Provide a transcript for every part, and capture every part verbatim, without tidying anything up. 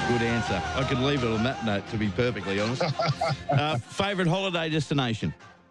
Good answer. I could leave it on that note, to be perfectly honest. uh, favourite holiday destination?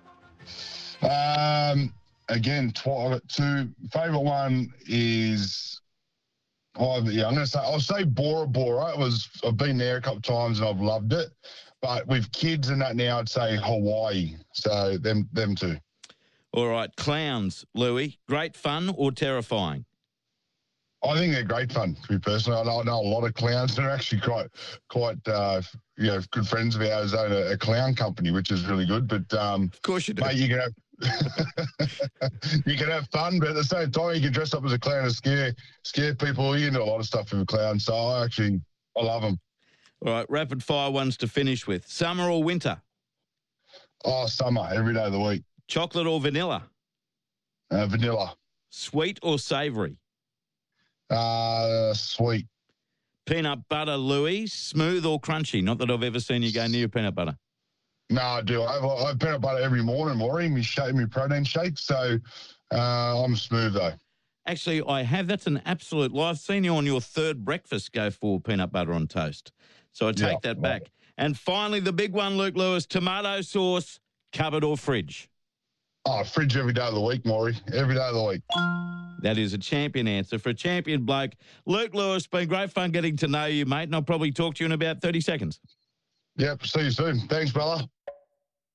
Um, again, tw- I've got two. Favourite one is, oh, yeah, I'm going to say, I'll say Bora Bora. It was, I've been there a couple of times and I've loved it. But with kids and that now, I'd say Hawaii. So them, them two. All right, clowns, Louis. Great fun or terrifying? I think they're great fun, to be personal. I know, I know a lot of clowns. They're actually quite, quite, uh, you know, good friends of ours own a, a clown company, which is really good. But um, Of course you do. mate, you can have you can have fun, but at the same time, you can dress up as a clown and scare scare people. You can do a lot of stuff with a clown. So I actually, I love them. All right, rapid fire ones to finish with. Summer or winter? Oh, summer, every day of the week. Chocolate or vanilla? Uh, vanilla. Sweet or savoury? Uh, sweet. Peanut butter, Louis. Smooth or crunchy? Not that I've ever seen you go near peanut butter. No, I do. I have, I have peanut butter every morning, Maury, me shake, me protein shake. So uh, I'm smooth, though. Actually, I have. That's an absolute lie. I've seen you on your third breakfast go for peanut butter on toast. So I take Yeah, that right. back. And finally, the big one, Luke Lewis, tomato sauce, cupboard or fridge? Oh, fridge every day of the week, Maury. Every day of the week. That is a champion answer for a champion bloke. Luke Lewis, been great fun getting to know you, mate, and I'll probably talk to you in about thirty seconds. Yep, see you soon. Thanks, brother.